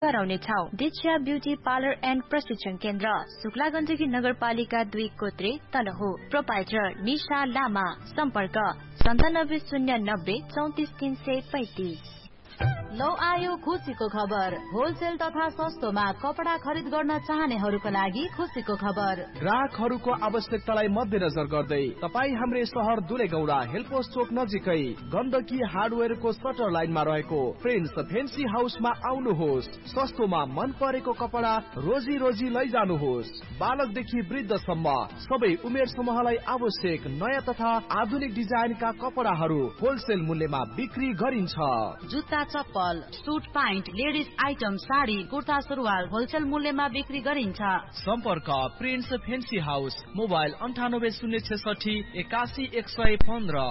गराउने ठाउँ दीक्षा beauty parlour and प्रशिक्षण केन्द्र, शुक्ला गण्डकी नगरपालिका 2 कोत्रे तनहु। प्रोपाइटर निशा लामा। सम्पर्क 9709 34335। लौ आयो खुसीको खबर। होलसेल तथा सस्तोमा कपडा खरिद गर्न चाहनेहरूका लागि खुसीको खबर। ग्राहकहरूको आवश्यकतालाई मध्यनजर गर्दै तपाईँ हाम्रै सहर दुलेगौडा हेलपोस्ट चोक नजिकै गण्डकी हार्डवेयरको सटर लाइनमा रहेको प्रिन्स फेन्सी हाउसमा आउनुहोस्। सस्तोमा मन परेको कपडा रोजी रोजी लैजानुहोस्। बालकदेखि वृद्धसम्म सबै उमेर समूहलाई आवश्यक नयाँ तथा आधुनिक डिजाइनका कपडाहरू होलसेल मूल्यमा बिक्री गरिन्छ। जुत्ता, चप्पल, suit pant, ladies item, sari, kurta, सुरुवाल होलसेल मूल्यमा बिक्री गरिन्छ। सम्पर्क प्रिन्स फेन्सी हाउस, मोबाइल 9806 81115।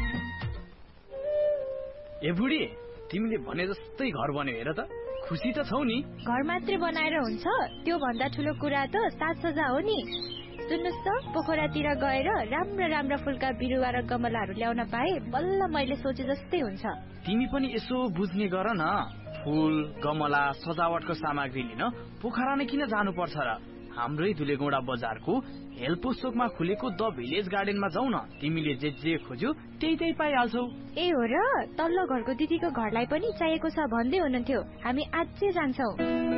ए बुढी, तिमीले भने जस्तै घर बन्यो हेर त। खुसी त छौ नि? घर मात्रै बनाएर हुन्छ? त्यो भन्दा ठुलो कुरा त साजसज्जा हो नि। सुन्नुस् त, पोखरातिर गएर राम्रा फुलका बिरुवा र गमलाहरू ल्याउन पाए बल्ल मैले सोचे जस्तै हुन्छ। तिमी पनि यसो बुझ्ने गर न। फूल, गमला, सजावटको सामग्री लिन पोखरा नै किन जानु पर्छ र? हाम्रै दुलेगौडा बजारको हेलपोस्ट चोकमा खुलेको द भिलेज गार्डनमा जाऊ न। तिमीले जे खोज्यौ त्यही पाइहाल्छौ। ए हो र? तल्लो घरको दिदीको घरलाई पनि चाहिएको छ भन्दै हुनुहुन्थ्यो। हामी आजै जान्छौ।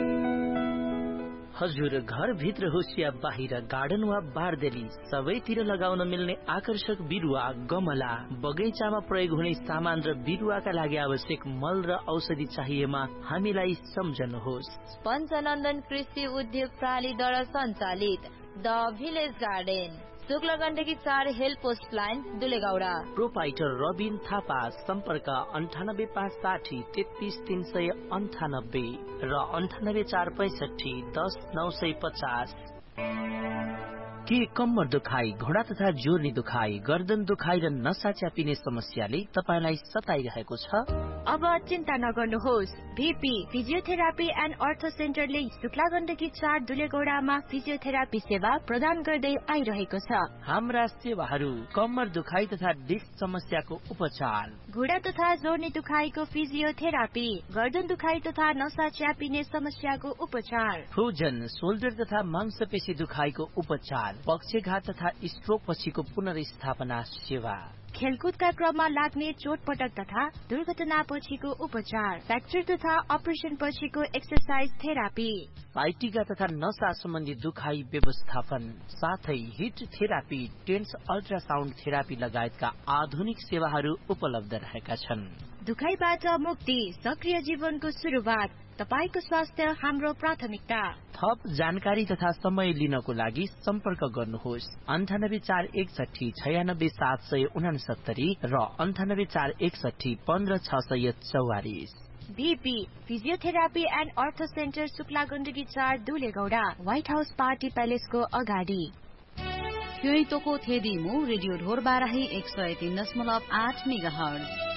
हजुर, घर भित्र होस् या बाहिर, गार्डन वा बारदेली, सबैतिर लगाउन मिल्ने आकर्षक बिरुवा, गमला, बगैँचामा प्रयोग हुने सामान र बिरुवाका लागि आवश्यक मल र औषधि चाहिएमा हामीलाई सम्झनुहोस्। पञ्चनन्दन कृषि उद्योग प्रणालीद्वारा सञ्चालित the village garden, Shukla Gandaki 4 हेलपोस्ट line, दुलेगौडा। Proprietor Rabin Thapa. सम्पर्क 98560 33398 र 98465 10950। के कम्मर दुखाइ, घोडा तथा जोर्नी दुखाइ, गर्दन दुखाइ र नसा च्यापिने समस्याले तपाईलाई सताइरहेको छ? अब चिन्ता नगर्नुहोस्। VP फिजियोथेरापी एन्ड अर्थो सेन्टरले शुक्ला गण्डकी 4 दुलेगौडामा फिजियोथेरापी सेवा प्रदान गर्दै आइरहेको छ। हाम्रा सेवाहरू कम्मर दुखाइ तथा डिस्क समस्याको उपचार, घुँडा तथा जोर्नी दुखाइको फिजियोथेरापी, गर्दन दुखाइ तथा नसा च्यापिने समस्याको उपचार, फ्रोजन, शोल्डर तथा मांसपेशी दुखाइको उपचार, पक्षघात तथा स्ट्रोक पछिको पुनर्स्थापना सेवा, खेलकुदका क्रममा लाग्ने चोटपटक तथा दुर्घटना पछिको उपचार, फ्र्याक्चर तथा अपरेसन पछिको एक्सरसाइज थेरापी, साइटिका तथा नसा सम्बन्धी दुखाइ व्यवस्थापन, साथै hit therapy, tense ultrasound therapy लगायतका आधुनिक सेवाहरू उपलब्ध रहेका छन्। दुखाइबाट मुक्ति, सक्रिय जीवनको सुरुवात, तपाईको स्वास्थ्य हाम्रो प्राथमिकता। थप जानकारी तथा समय लिनको लागि सम्पर्क गर्नुहोस् 98461 96769 र 98461 15644। VP फिजियोथेरापी एन्ड अर्थो centre, Shukla Gandaki 4 दुलेगौडा, white house party प्यालेसको अगाडि। तोको थेदिमु रेडियो ढोर बाराही 103.8 मेगाहर्ज।